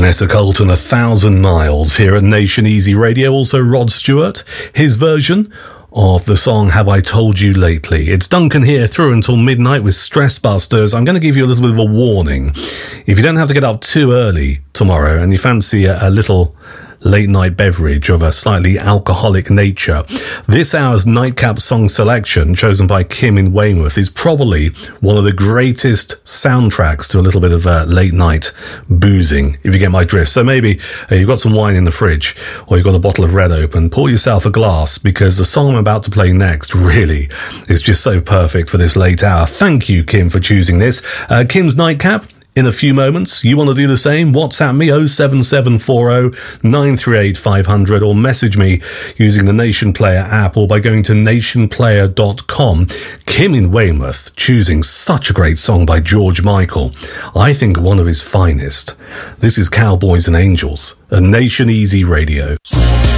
Vanessa Colton, 1,000 Miles, here at Nation Easy Radio. Also Rod Stewart, his version of the song Have I Told You Lately. It's Duncan here through until midnight with Stress Busters. I'm going to give you a little bit of a warning. If you don't have to get up too early tomorrow and you fancy a little late night beverage of a slightly alcoholic nature, this hour's nightcap song selection, chosen by Kim in Weymouth, is probably one of the greatest soundtracks to a little bit of late night boozing, if you get my drift. So maybe you've got some wine in the fridge, or you've got a bottle of red open, pour yourself a glass, because the song I'm about to play next really is just so perfect for this late hour. Thank you, Kim, for choosing this. Kim's nightcap in a few moments. You want to do the same? WhatsApp me 07740 938 500, or message me using the Nation Player app, or by going to nationplayer.com. Kim in Weymouth choosing such a great song by George Michael. I think one of his finest. This is Cowboys and Angels, a Nation Easy Radio.